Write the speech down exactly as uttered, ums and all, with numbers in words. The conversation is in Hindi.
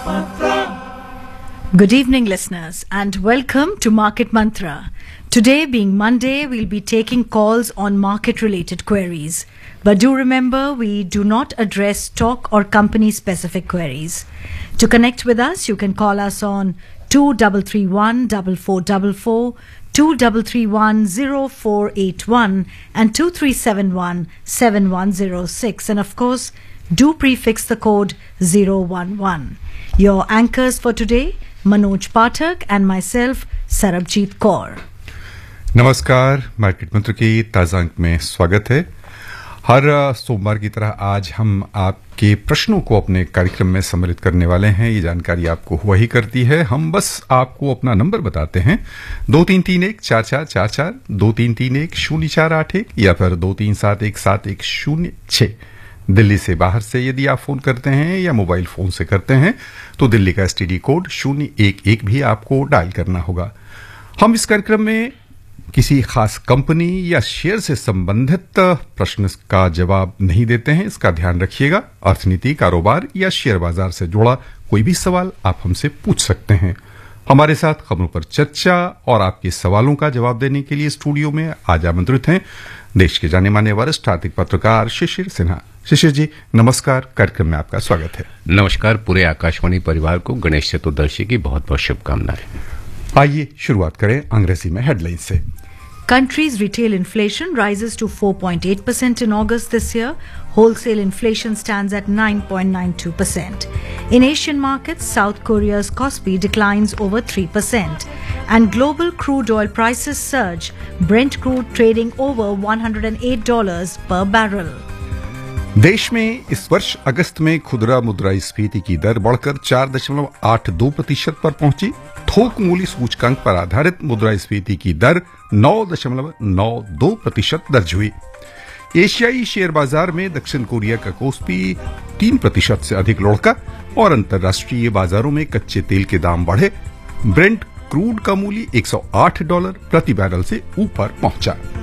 Good evening, listeners, and welcome to Market Mantra. Today, being Monday, we'll be taking calls on market-related queries. But do remember, we do not address stock or company-specific queries. To connect with us, you can call us on two three three one, four four four four, two three three one, zero four eight one and two three seven one, seven one zero six. And of course, do prefix the code zero one one. Your anchors for today, Manoj Pathak and myself, Sarabjit Kaur. नमस्कार, मार्केट मंत्र की ताजा अंक में स्वागत है। हर सोमवार की तरह आज हम आपके प्रश्नों को अपने कार्यक्रम में सम्मिलित करने वाले हैं। ये जानकारी आपको हुआ ही करती है। हम बस आपको अपना नंबर बताते हैं, दो तीन तीन एक चार चार चार चार, दो तीन तीन एक शून्य चार आठ एक या फिर दो तीन सात एक सात एक शून्य छह। दिल्ली से बाहर से यदि आप फोन करते हैं या मोबाइल फोन से करते हैं तो दिल्ली का एसटीडी कोड शून्य एक एक भी आपको डायल करना होगा। हम इस कार्यक्रम में किसी खास कंपनी या शेयर से संबंधित प्रश्न का जवाब नहीं देते हैं, इसका ध्यान रखिएगा। अर्थनीति, कारोबार या शेयर बाजार से जुड़ा कोई भी सवाल आप हमसे पूछ सकते हैं। हमारे साथ खबरों पर चर्चा और आपके सवालों का जवाब देने के लिए स्टूडियो में आज आमंत्रित हैं देश के जाने माने वरिष्ठ आर्थिक पत्रकार शिशिर सिन्हा। शिशिर जी, नमस्कार। कार्यक्रम में आपका स्वागत है। नमस्कार। पूरे आकाशवाणी परिवार को गणेश चतुर्दशी की बहुत बहुत शुभकामनाएं। आइए शुरुआत करें अंग्रेजी में हेडलाइन से। Country's retail inflation rises to four point eight percent in August this year. Wholesale inflation stands at nine point nine two percent. In Asian markets, South Korea's Kospi declines over three percent. And global crude oil prices surge, Brent crude trading over one hundred eight dollars per barrel. देश में इस वर्ष अगस्त में खुदरा मुद्रास्फीति की दर बढ़कर चार दशमलव आठ दो प्रतिशत पर पहुंची। थोक मूल्य सूचकांक पर आधारित मुद्रास्फीति की दर नौ दशमलव नौ दो प्रतिशत दर्ज हुई। एशियाई शेयर बाजार में दक्षिण कोरिया का कोस्पी तीन प्रतिशत से अधिक लुढ़का और अंतर्राष्ट्रीय बाजारों में कच्चे तेल के दाम बढ़े। ब्रेंट क्रूड का मूल्य एक सौ आठ डॉलर प्रति बैरल से ऊपर पहुंचा।